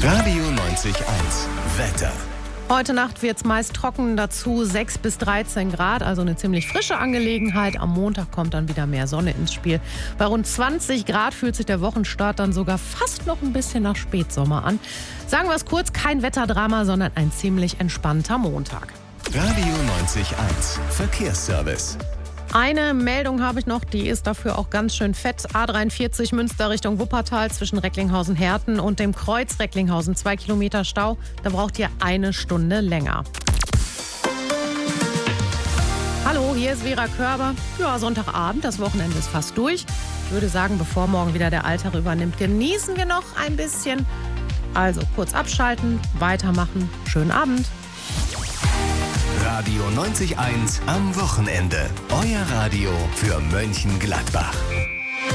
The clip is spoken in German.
Radio 90.1 Wetter. Heute Nacht wird es meist trocken, dazu 6 bis 13 Grad, also eine ziemlich frische Angelegenheit. Am Montag kommt dann wieder mehr Sonne ins Spiel. Bei rund 20 Grad fühlt sich der Wochenstart dann sogar fast noch ein bisschen nach Spätsommer an. Sagen wir es kurz, kein Wetterdrama, sondern ein ziemlich entspannter Montag. Radio 90.1 Verkehrsservice. Eine Meldung habe ich noch, die ist dafür auch ganz schön fett. A43 Münster Richtung Wuppertal zwischen Recklinghausen-Herten und dem Kreuz Recklinghausen. 2 Kilometer Stau, da braucht ihr 1 Stunde länger. Hallo, hier ist Vera Körber. Ja, Sonntagabend, das Wochenende ist fast durch. Ich würde sagen, bevor morgen wieder der Alltag übernimmt, genießen wir noch ein bisschen. Also kurz abschalten, weitermachen. Schönen Abend. Radio 90.1 am Wochenende. Euer Radio für Mönchengladbach.